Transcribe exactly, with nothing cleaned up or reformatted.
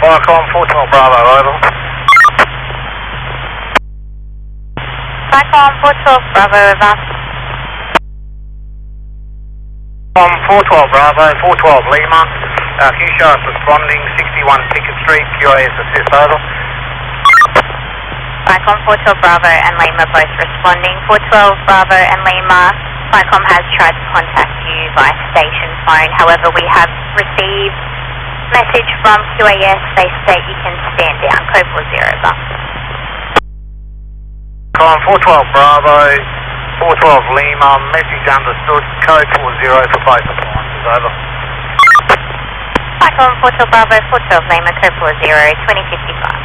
Viacom four twelve Bravo, over. Viacom four twelve Bravo, over. Viacom four twelve Bravo, four twelve Lima. Uh, can you show us responding sixty-one Pickett Street, Q A S assist, over. Viacom four twelve Bravo and Lima both responding. four twelve Bravo and Lima, Viacom has tried to contact you via station phone. However, we have received message from Q A S. They state you can stand down. Code four zero, over. Viacom four twelve Bravo, four twelve Lima, message understood, code four zero for both appliances, over. Viacom four twelve Bravo, four twelve Lima, code four zero, twenty fifty-five.